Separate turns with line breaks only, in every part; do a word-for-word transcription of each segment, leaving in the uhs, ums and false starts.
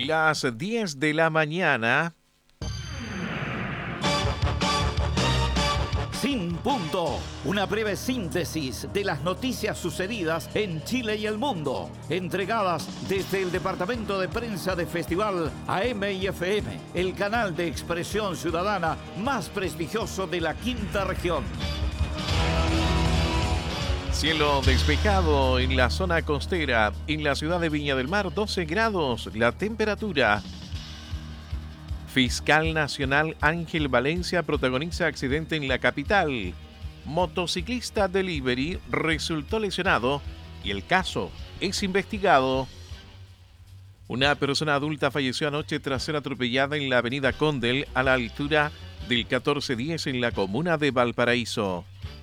Las diez de la mañana.
Sin punto, una breve síntesis de las noticias sucedidas en Chile y el mundo, entregadas desde el Departamento de Prensa de Festival A M y F M, el canal de expresión ciudadana más prestigioso de la quinta región.
Cielo despejado en la zona costera, en la ciudad de Viña del Mar, doce grados la temperatura. Fiscal Nacional Ángel Valencia protagoniza accidente en la capital. Motociclista delivery resultó lesionado y el caso es investigado. Una persona adulta falleció anoche tras ser atropellada en la avenida Condel a la altura del catorce diez en la comuna de Valparaíso.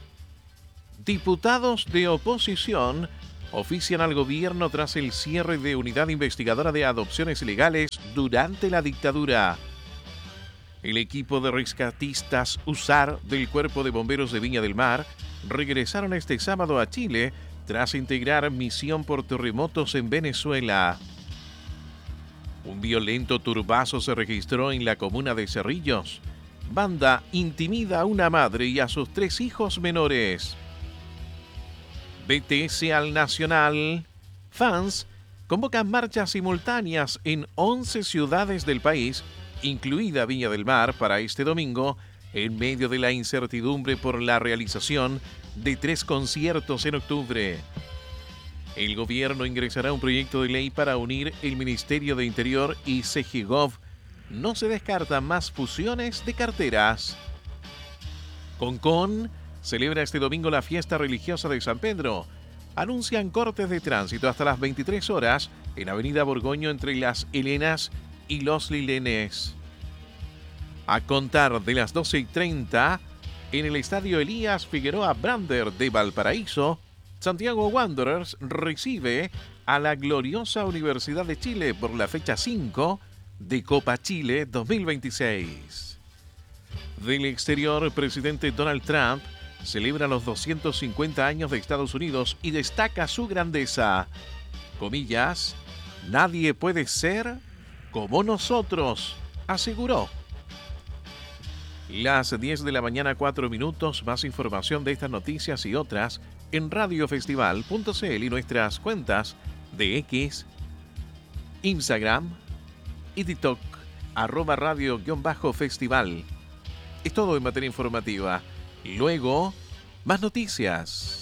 Diputados de oposición ofician al gobierno tras el cierre de unidad investigadora de adopciones ilegales durante la dictadura. El equipo de rescatistas U S A R del Cuerpo de Bomberos de Viña del Mar regresaron este sábado a Chile tras integrar misión por terremotos en Venezuela. Un violento turbazo se registró en la comuna de Cerrillos. Banda intimida a una madre y a sus tres hijos menores. B T S al Nacional. Fans convocan marchas simultáneas en once ciudades del país, incluida Viña del Mar, para este domingo, en medio de la incertidumbre por la realización de tres conciertos en octubre. El gobierno ingresará un proyecto de ley para unir el Ministerio de Interior y Segegov. No se descartan más fusiones de carteras. Concón celebra este domingo la fiesta religiosa de San Pedro. Anuncian cortes de tránsito hasta las veintitrés horas en Avenida Borgoño entre Las Helenas y Los Lilenes. A contar de las doce y treinta, en el estadio Elías Figueroa Brander de Valparaíso, Santiago Wanderers recibe a la gloriosa Universidad de Chile por la fecha cinco de Copa Chile dos mil veintiséis. Del exterior, el presidente Donald Trump celebra los doscientos cincuenta años de Estados Unidos y destaca su grandeza. Comillas, nadie puede ser como nosotros, aseguró. Las diez de la mañana, cuatro minutos. Más información de estas noticias y otras en radiofestival punto c l y nuestras cuentas de X, Instagram y TikTok, arroba radio-festival. Es todo en materia informativa. Luego, más noticias.